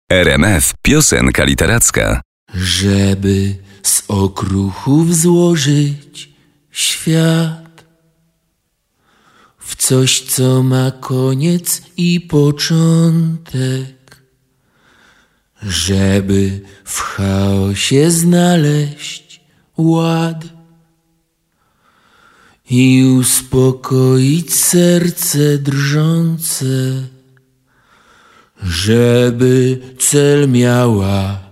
RMF Piosenka Literacka. Żeby z okruchów złożyć świat w coś, co ma koniec i początek, żeby w chaosie znaleźć ład i uspokoić serce drżące, żeby cel miała